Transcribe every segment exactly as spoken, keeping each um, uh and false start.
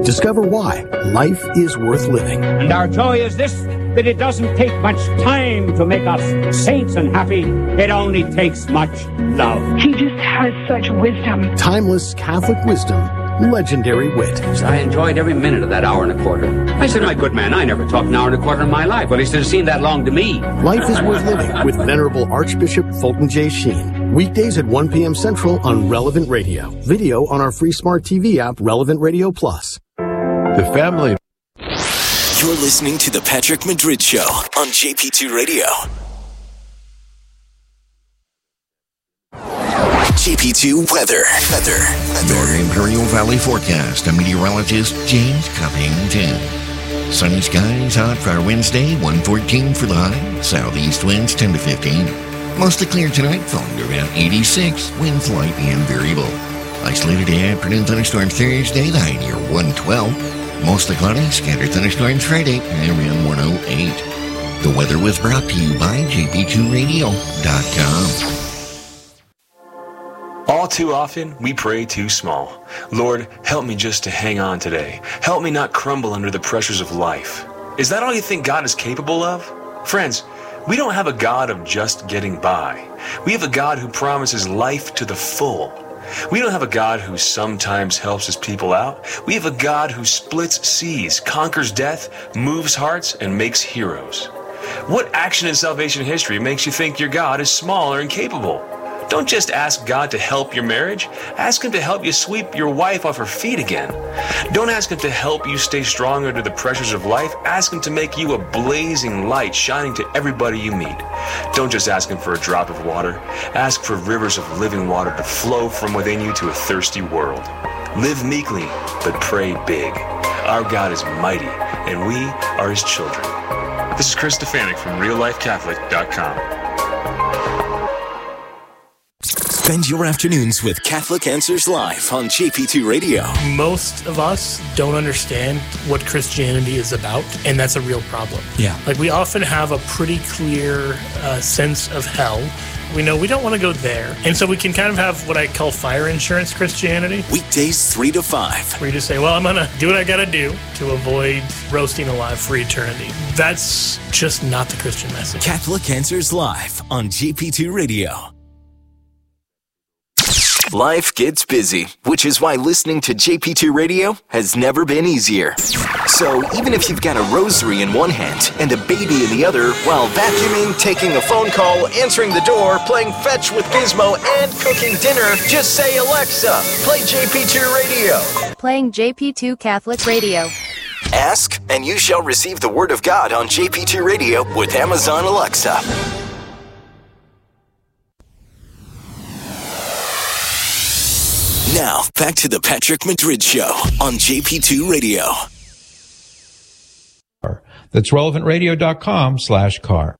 Discover why life is worth living. And our joy is this, that it doesn't take much time to make us saints and happy. It only takes much love. He just has such wisdom. Timeless Catholic wisdom, legendary wit. I enjoyed every minute of that hour and a quarter. I said, my good man, I never talked an hour and a quarter in my life. Well, he should have seemed that long to me. Life is worth living with Venerable Archbishop Fulton J. Sheen. Weekdays at one p.m. Central on Relevant Radio. Video on our free smart T V app, Relevant Radio Plus. The family. You're listening to The Patrick Madrid Show on J P two Radio. J P two weather. Weather. Your Imperial Valley forecast. A meteorologist, James Covington. Sunny skies, hot for Wednesday, one fourteen for the high. Southeast winds ten to fifteen. Mostly clear tonight, falling to around eighty-six. Winds light and variable. Isolated afternoon thunderstorms Thursday, the high near one twelve. Mostly cloudy, scattered thunderstorms Friday, around one oh eight. The weather was brought to you by J P two radio dot com. All too often, we pray too small. Lord, help me just to hang on today. Help me not crumble under the pressures of life. Is that all you think God is capable of? Friends, we don't have a God of just getting by. We have a God who promises life to the full. We don't have a God who sometimes helps his people out. We have a God who splits seas, conquers death, moves hearts, and makes heroes. What action in salvation history makes you think your God is small or incapable? Don't just ask God to help your marriage. Ask him to help you sweep your wife off her feet again. Don't ask him to help you stay strong under the pressures of life. Ask him to make you a blazing light shining to everybody you meet. Don't just ask him for a drop of water. Ask for rivers of living water to flow from within you to a thirsty world. Live meekly, but pray big. Our God is mighty, and we are his children. This is Chris Stefanik from real life catholic dot com. Spend your afternoons with Catholic Answers Live on J P two Radio. Most of us don't understand what Christianity is about, and that's a real problem. Yeah. Like, we often have a pretty clear uh, sense of hell. We know we don't want to go there. And so we can kind of have what I call fire insurance Christianity. Weekdays three to five. Where you just say, well, I'm going to do what I got to do to avoid roasting alive for eternity. That's just not the Christian message. Catholic Answers Live on J P two Radio. Life gets busy, which is why listening to J P two Radio has never been easier. So even if you've got a rosary in one hand and a baby in the other, while vacuuming, taking a phone call, answering the door, playing fetch with Gizmo, and cooking dinner, just say, Alexa, play J P two Radio. Playing J P two Catholic Radio. Ask, and you shall receive the Word of God on J P two Radio with Amazon Alexa. Now, back to the Patrick Madrid Show on J P two Radio. That's relevant radio dot com slash car.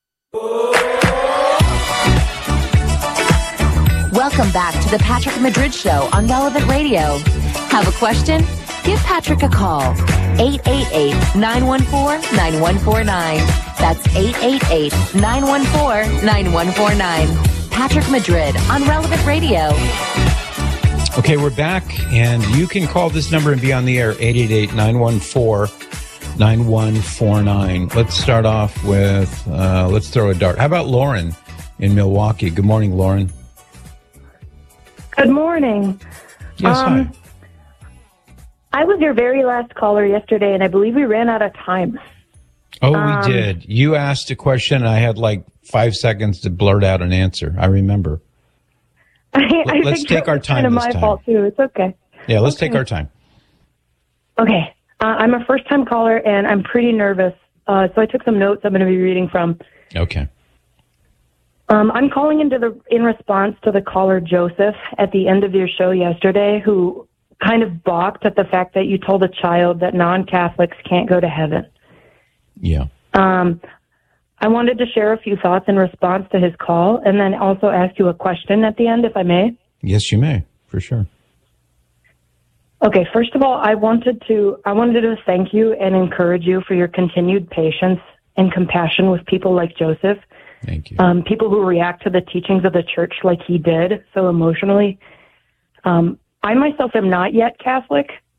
Welcome back to the Patrick Madrid Show on Relevant Radio. Have a question? Give Patrick a call. eight eight eight, nine one four, nine one four nine. That's eight eight eight, nine one four, nine one four nine. Patrick Madrid on Relevant Radio. Okay, we're back, and you can call this number and be on the air, eight eight eight, nine one four, nine one four nine. Let's start off with, uh, let's throw a dart. How about Lauren in Milwaukee? Good morning, Lauren. Good morning. Yes, um, hi. I was your very last caller yesterday, and I believe we ran out of time. Oh, um, we did. You asked a question, and I had like five seconds to blurt out an answer. I remember. I, I let's take our time kind of this my time. fault, too. It's okay. Yeah, let's okay. take our time. Okay. Uh, I'm a first-time caller, and I'm pretty nervous, uh, so I took some notes I'm going to be reading from. Okay. Um, I'm calling into the in response to the caller Joseph at the end of your show yesterday, who kind of balked at the fact that you told a child that non-Catholics can't go to heaven. Yeah. Um, I wanted to share a few thoughts in response to his call, and then also ask you a question at the end, if I may. Yes, you may, for sure. Okay, first of all, I wanted to I wanted to thank you and encourage you for your continued patience and compassion with people like Joseph. Thank you. Um, people who react to the teachings of the church like he did, so emotionally. Um, I myself am not yet Catholic,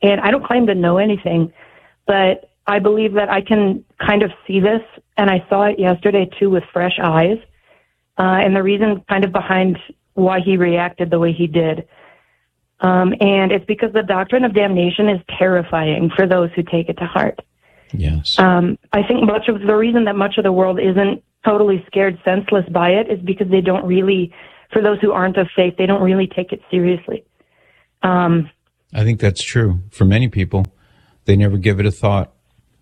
And I don't claim to know anything, but I believe that I can kind of see this, and I saw it yesterday too with fresh eyes. Uh, and the reason kind of behind why he reacted the way he did. Um, and it's because the doctrine of damnation is terrifying for those who take it to heart. Yes. Um, I think much of the reason that much of the world isn't totally scared senseless by it is because they don't really, for those who aren't of faith, they don't really take it seriously. Um, I think that's true for many people. They never give it a thought.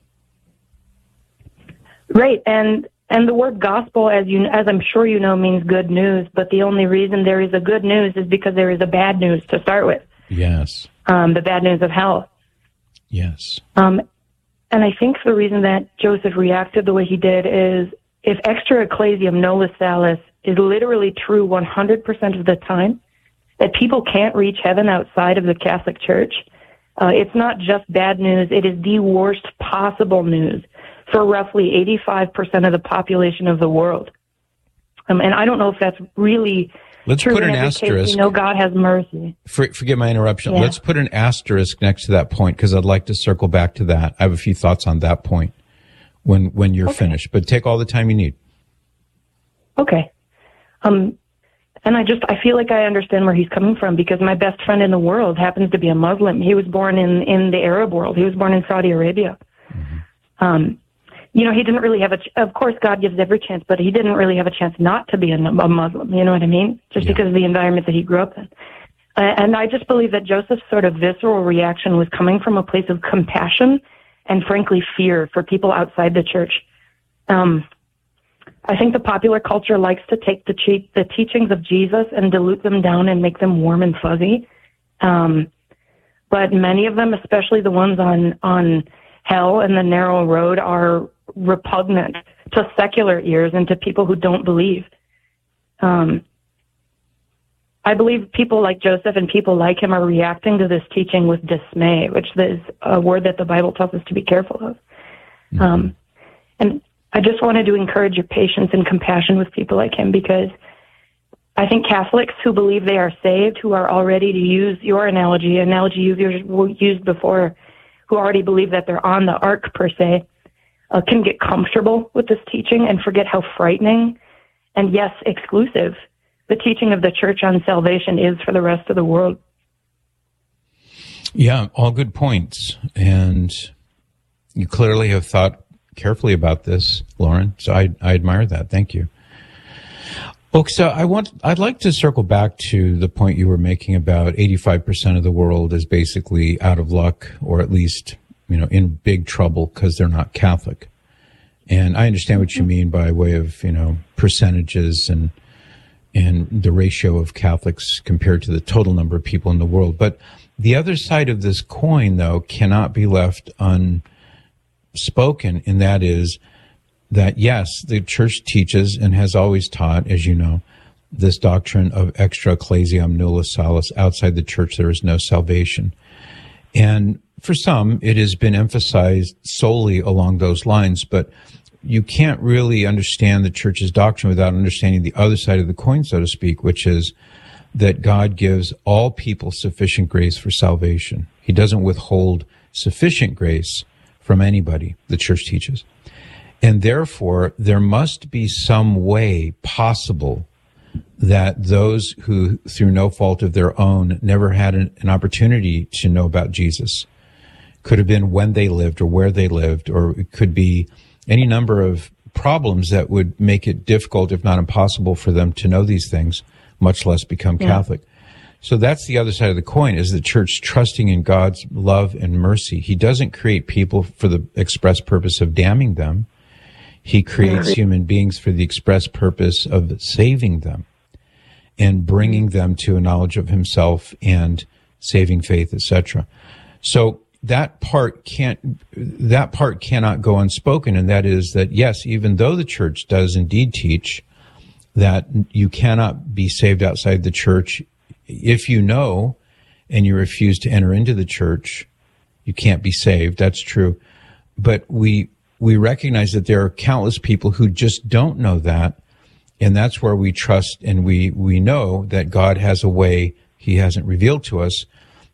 Right, and and the word gospel, as you as I'm sure you know, means good news. But the only reason there is a good news is because there is a bad news to start with. Yes. Um, the bad news of hell. Yes. Um, and I think the reason that Joseph reacted the way he did is if extra ecclesiam nulla salus is literally true one hundred percent of the time, that people can't reach heaven outside of the Catholic Church, uh, it's not just bad news, it is the worst possible news for roughly eighty-five percent of the population of the world. Um, and I don't know if that's really Let's true put in an every asterisk. Case. We know God has mercy. For, forgive my interruption. Yeah. Let's put an asterisk next to that point because I'd like to circle back to that. I have a few thoughts on that point when when you're Okay. finished. But take all the time you need. Okay. Um, and I just, I feel like I understand where he's coming from because my best friend in the world happens to be a Muslim. He was born in, in the Arab world. He was born in Saudi Arabia. Mm-hmm. Um, you know, he didn't really have a, ch- of course God gives every chance, but he didn't really have a chance not to be a, a Muslim. You know what I mean? Just Yeah. because of the environment that he grew up in. Uh, and I just believe that Joseph's sort of visceral reaction was coming from a place of compassion and frankly fear for people outside the church. Um, I think the popular culture likes to take the, che- the teachings of Jesus and dilute them down and make them warm and fuzzy. Um, but many of them, especially the ones on, on hell and the narrow road, are repugnant to secular ears and to people who don't believe. Um, I believe people like Joseph and people like him are reacting to this teaching with dismay, which is a word that the Bible tells us to be careful of. Mm-hmm. Um, and I just wanted to encourage your patience and compassion with people like him because I think Catholics who believe they are saved, who are already, to use your analogy, analogy you've used before, who already believe that they're on the ark per se, uh, can get comfortable with this teaching and forget how frightening and, yes, exclusive the teaching of the church on salvation is for the rest of the world. Yeah, all good points. And you clearly have thought carefully about this, Lauren. So I, I admire that. Thank you. Okay, so I want, I'd like to circle back to the point you were making about eighty-five percent of the world is basically out of luck, or at least, you know, in big trouble because they're not Catholic. And I understand what you mean by way of, you know, percentages and, and the ratio of Catholics compared to the total number of people in the world. But the other side of this coin, though, cannot be left unspoken, and that is that, yes, the church teaches and has always taught, as you know, this doctrine of extra ecclesiam nulla salus. Outside the church, there is no salvation. And for some, it has been emphasized solely along those lines, but you can't really understand the church's doctrine without understanding the other side of the coin, so to speak, which is that God gives all people sufficient grace for salvation. He doesn't withhold sufficient grace from anybody, the church teaches. And therefore, there must be some way possible that those who, through no fault of their own, never had an, an opportunity to know about Jesus, could have been when they lived or where they lived, or it could be any number of problems that would make it difficult, if not impossible, for them to know these things, much less become yeah. Catholic. So that's the other side of the coin, is the church trusting in God's love and mercy. He doesn't create people for the express purpose of damning them. He creates human beings for the express purpose of saving them and bringing them to a knowledge of himself and saving faith, et cetera. So that part can't, that part cannot go unspoken, and that is that, yes, even though the church does indeed teach that you cannot be saved outside the church, if you know and you refuse to enter into the church, you can't be saved. That's true. But we we recognize that there are countless people who just don't know that, and that's where we trust and we we know that God has a way He hasn't revealed to us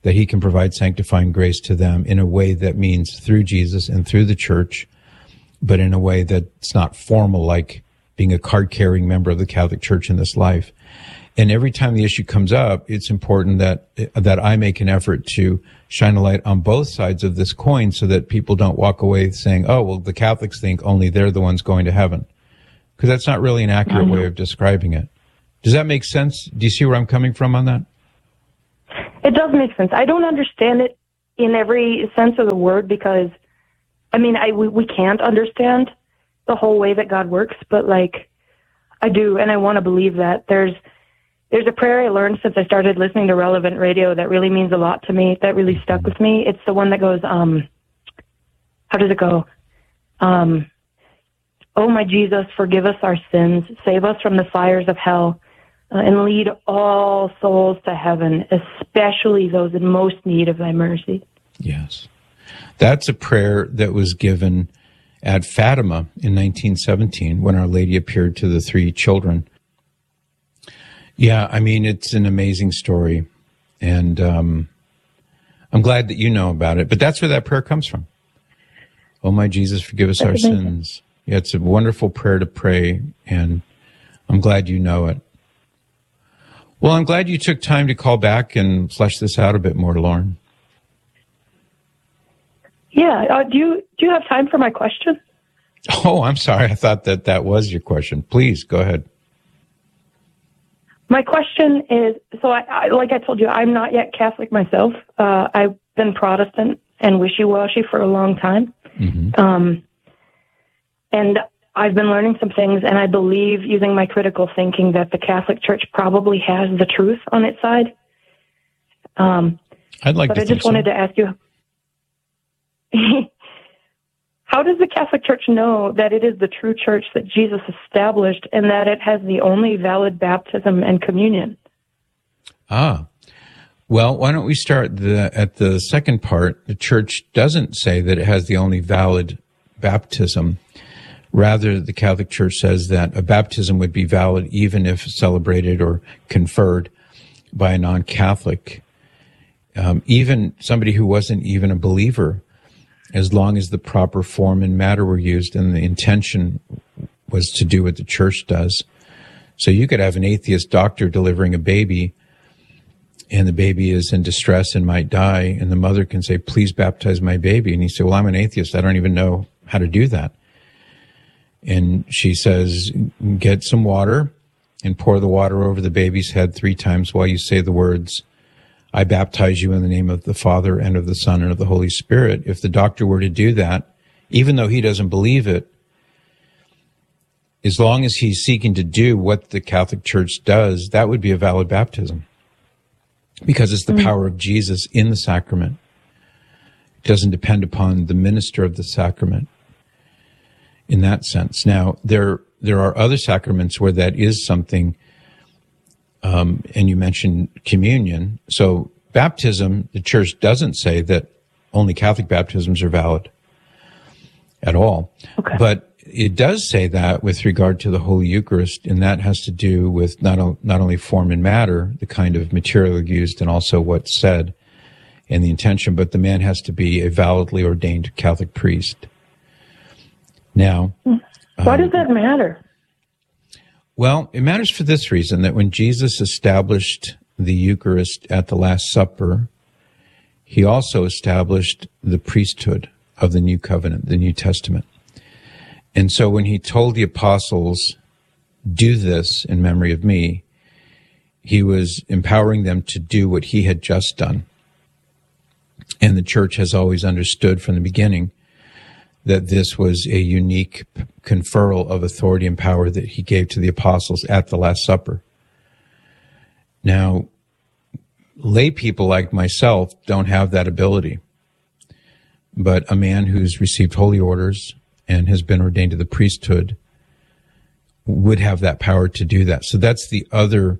that he can provide sanctifying grace to them in a way that means through Jesus and through the church, but in a way that's not formal, like being a card-carrying member of the Catholic Church in this life. And every time the issue comes up, it's important that that I make an effort to shine a light on both sides of this coin so that people don't walk away saying, oh, well, the Catholics think only they're the ones going to heaven. Because that's not really an accurate way of describing it. Does that make sense? Do you see where I'm coming from on that? It does make sense. I don't understand it in every sense of the word because, I mean, I we, we can't understand the whole way that God works, but, like, I do, and I want to believe that. There's There's a prayer I learned since I started listening to Relevant Radio that really means a lot to me, that really stuck with me. It's the one that goes, um, how does it go? Um, oh, my Jesus, forgive us our sins, save us from the fires of hell, uh, and lead all souls to heaven, especially those in most need of thy mercy. Yes. That's a prayer that was given at Fatima in nineteen seventeen when Our Lady appeared to the three children. Yeah, I mean, it's an amazing story, and um, I'm glad that you know about it. But that's where that prayer comes from. Oh, my Jesus, forgive us that's our amazing. sins. Yeah, it's a wonderful prayer to pray, and I'm glad you know it. Well, I'm glad you took time to call back and flesh this out a bit more, Lauren. Yeah, uh, do you do you have time for my question? Oh, I'm sorry. I thought that that was your question. Please, go ahead. My question is, so I, I, like I told you, I'm not yet Catholic myself. Uh, I've been Protestant and wishy-washy for a long time. Mm-hmm. Um, and I've been learning some things, and I believe, using my critical thinking, that the Catholic Church probably has the truth on its side. Um, I'd like but to I just so. wanted to ask you, how does the Catholic Church know that it is the true church that Jesus established and that it has the only valid baptism and communion? Ah, well, why don't we start the, at the second part? The church doesn't say that it has the only valid baptism. Rather, the Catholic Church says that a baptism would be valid even if celebrated or conferred by a non-Catholic, um, even somebody who wasn't even a believer, as long as the proper form and matter were used and the intention was to do what the church does. So you could have an atheist doctor delivering a baby, and the baby is in distress and might die, and the mother can say, please baptize my baby. And he said, well, I'm an atheist. I don't even know how to do that. And she says, get some water and pour the water over the baby's head three times while you say the words, I baptize you in the name of the Father and of the Son and of the Holy Spirit. If the doctor were to do that, even though he doesn't believe it, as long as he's seeking to do what the Catholic Church does, that would be a valid baptism. Because it's the mm-hmm. power of Jesus in the sacrament. It doesn't depend upon the minister of the sacrament in that sense. Now, there there are other sacraments where that is something. Um, and you mentioned communion. So baptism, the church doesn't say that only Catholic baptisms are valid at all. Okay. But it does say that with regard to the Holy Eucharist, and that has to do with not, o- not only form and matter, the kind of material used, and also what's said and the intention, but the man has to be a validly ordained Catholic priest. Now, why um, does that matter? Well, it matters for this reason, that when Jesus established the Eucharist at the Last Supper, he also established the priesthood of the New Covenant, the New Testament. And so when he told the apostles, do this in memory of me, he was empowering them to do what he had just done. And the church has always understood from the beginning that this was a unique conferral of authority and power that he gave to the apostles at the Last Supper. Now, lay people like myself don't have that ability. But a man who's received holy orders and has been ordained to the priesthood would have that power to do that. So that's the other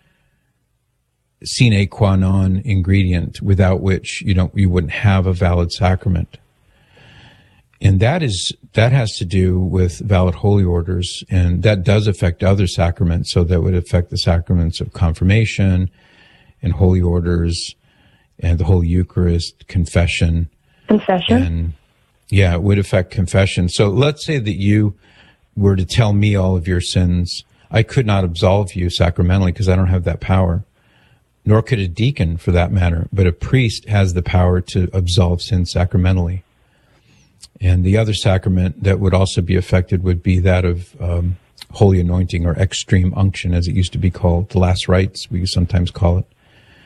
sine qua non ingredient without which you don't, you wouldn't have a valid sacrament. And that is, that has to do with valid holy orders, and that does affect other sacraments. So that would affect the sacraments of confirmation and holy orders and the whole Eucharist, confession. Confession? And yeah, it would affect confession. So let's say that you were to tell me all of your sins. I could not absolve you sacramentally because I don't have that power, nor could a deacon for that matter, but a priest has the power to absolve sins sacramentally. And the other sacrament that would also be affected would be that of um, holy anointing or extreme unction, as it used to be called, the last rites, we sometimes call it.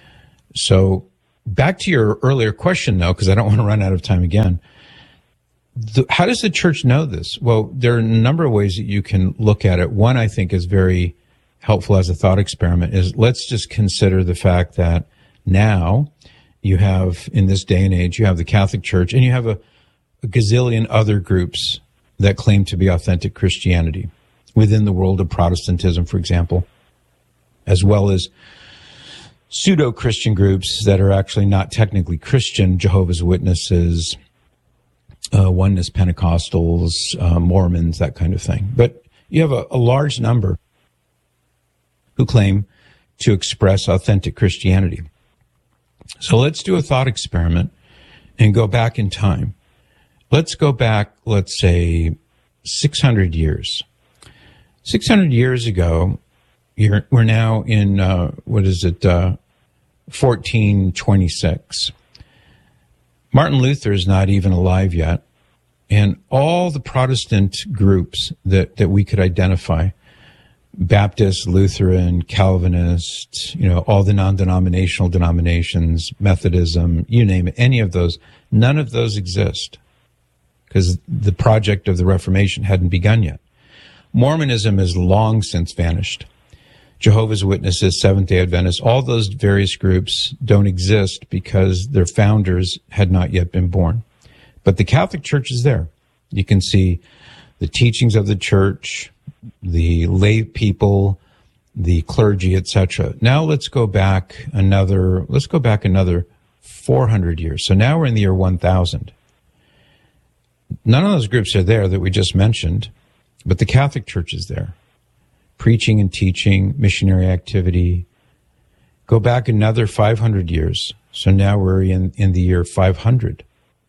So back to your earlier question, though, because I don't want to run out of time again. The, how does the church know this? Well, there are a number of ways that you can look at it. One, I think, is very helpful as a thought experiment, is let's just consider the fact that now you have, in this day and age, you have the Catholic Church and you have a, a gazillion other groups that claim to be authentic Christianity within the world of Protestantism, for example, as well as pseudo-Christian groups that are actually not technically Christian, Jehovah's Witnesses, uh, Oneness Pentecostals, uh, Mormons, that kind of thing. But you have a, a large number who claim to express authentic Christianity. So let's do a thought experiment and go back in time. Let's go back, let's say, six hundred years. six hundred years ago, you're, we're now in, uh, what is it, uh, fourteen twenty-six. Martin Luther is not even alive yet. And all the Protestant groups that, that we could identify, Baptist, Lutheran, Calvinist, you know, all the non-denominational denominations, Methodism, you name it, any of those, none of those exist because the project of the Reformation hadn't begun yet. Mormonism has long since vanished. Jehovah's Witnesses, Seventh-day Adventists, all those various groups don't exist because their founders had not yet been born. But the Catholic Church is there. You can see the teachings of the church, the lay people, the clergy, et cetera. Now let's go back another, let's go back another four hundred years. So now we're in the year one thousand. None of those groups are there that we just mentioned, but the Catholic Church is there. Preaching and teaching, missionary activity. Go back another five hundred years. So now we're in, in the year five hundred.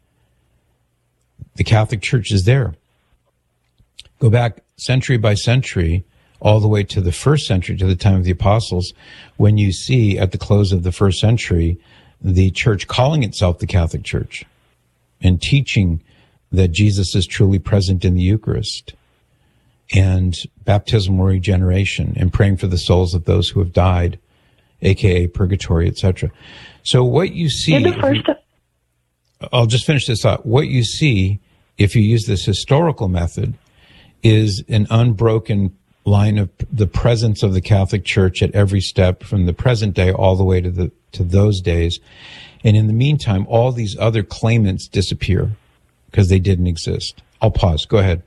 The Catholic Church is there. Go back century by century, all the way to the first century, to the time of the apostles, when you see at the close of the first century, the church calling itself the Catholic Church and teaching that Jesus is truly present in the Eucharist, and baptismal regeneration, and praying for the souls of those who have died, aka purgatory, et cetera. So what you see, You're the first to- I'll just finish this thought. What you see, if you use this historical method, is an unbroken line of the presence of the Catholic Church at every step from the present day all the way to the to those days. And in the meantime, all these other claimants disappear because they didn't exist. I'll pause. Go ahead.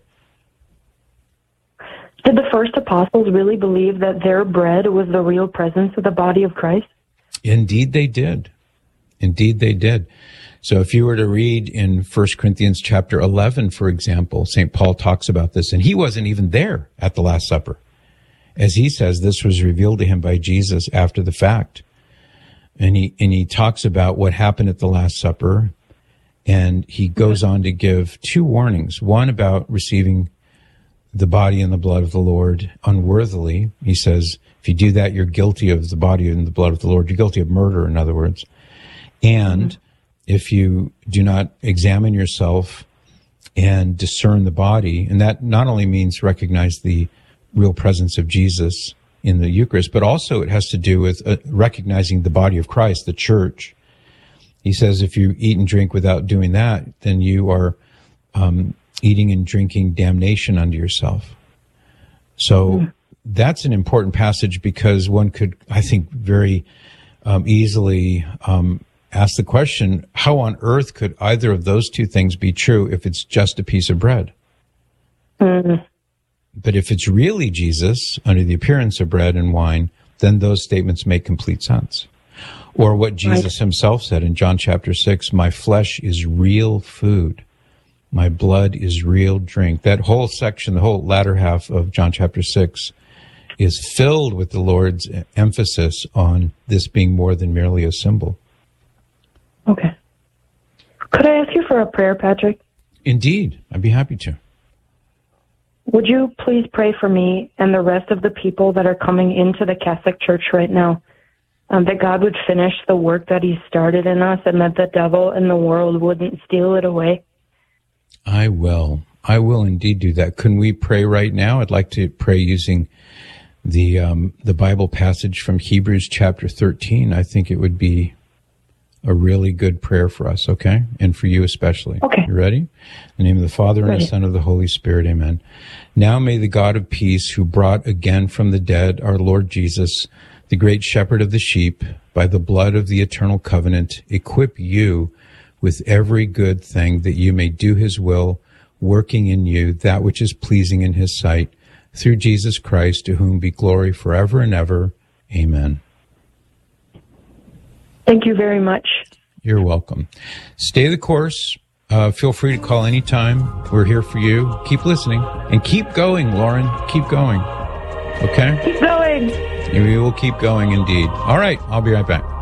Did the first apostles really believe that their bread was the real presence of the body of Christ? Indeed they did. Indeed they did. So if you were to read in First Corinthians chapter eleven, for example, Saint Paul talks about this, and he wasn't even there at the Last Supper. As he says, this was revealed to him by Jesus after the fact. And he, and he talks about what happened at the Last Supper, and he goes on to give two warnings. One about receiving the body and the blood of the Lord unworthily. He says, if you do that, you're guilty of the body and the blood of the Lord. You're guilty of murder, in other words. And mm-hmm. if you do not examine yourself and discern the body, and that not only means recognize the real presence of Jesus in the Eucharist, but also it has to do with uh, recognizing the body of Christ, the church. He says if you eat and drink without doing that, then you are um, eating and drinking damnation unto yourself. So mm. that's an important passage because one could, I think, very um, easily um, ask the question, how on earth could either of those two things be true if it's just a piece of bread? Mm. But if it's really Jesus under the appearance of bread and wine, then those statements make complete sense. Or what Jesus right. himself said in John chapter six, my flesh is real food. My blood is real drink. That whole section, the whole latter half of John chapter six is filled with the Lord's emphasis on this being more than merely a symbol. Okay. Could I ask you for a prayer, Patrick? Indeed. I'd be happy to. Would you please pray for me and the rest of the people that are coming into the Catholic Church right now, um, that God would finish the work that he started in us and that the devil and the world wouldn't steal it away? I will. I will indeed do that. Can we pray right now? I'd like to pray using the um, the Bible passage from Hebrews chapter thirteen. I think it would be a really good prayer for us, okay? And for you especially. Okay. You ready? In the name of the Father, and Ready. the Son, and of the Holy Spirit, amen. Now may the God of peace, who brought again from the dead our Lord Jesus, the great shepherd of the sheep, by the blood of the eternal covenant, equip you with every good thing, that you may do his will, working in you that which is pleasing in his sight, through Jesus Christ, to whom be glory forever and ever. Amen. Thank you very much. You're welcome. Stay the course. Uh, feel free to call anytime. We're here for you. Keep listening. And keep going, Lauren. Keep going. Okay? Keep going. We will keep going indeed. All right. I'll be right back.